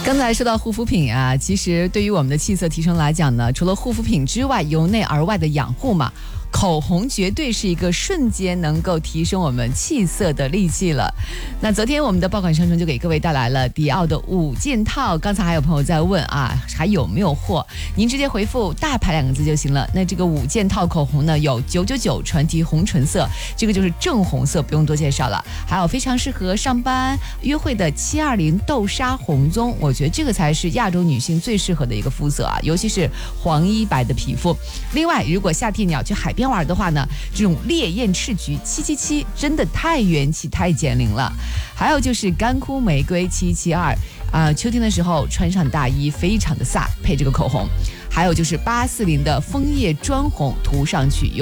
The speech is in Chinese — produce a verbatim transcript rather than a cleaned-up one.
刚才说到护肤品啊，其实对于我们的气色提升来讲呢，除了护肤品之外，由内而外的养护嘛，口红绝对是一个瞬间能够提升我们气色的利器了。那昨天我们的爆款商城就给各位带来了迪奥的五件套，刚才还有朋友在问啊，还有没有货？您直接回复大牌两个字就行了。那这个五件套口红呢，有九九九传提红唇色，这个就是正红色，不用多介绍了。还有非常适合上班约会的七二零豆沙红棕，我觉得这个才是亚洲女性最适合的一个肤色啊，尤其是黄衣白的皮肤。另外，如果夏天你要去海边玩的话呢，这种烈焰赤橘七七七真的太元气太减龄了。还有就是干枯玫瑰七七二啊，秋天的时候穿上大衣非常的飒，配这个口红。还有就是八四零的枫叶砖红涂上去